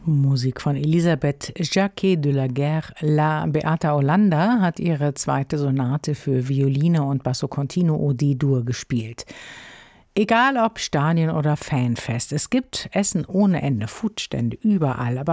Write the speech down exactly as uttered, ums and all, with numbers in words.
Musik von Elisabeth Jacquet de la Guerre. La Beata Orlando hat ihre zweite Sonate für Violine und Basso Continuo O D-Dur gespielt. Egal ob Stadien oder Fanfest, es gibt Essen ohne Ende, Foodstände überall, aber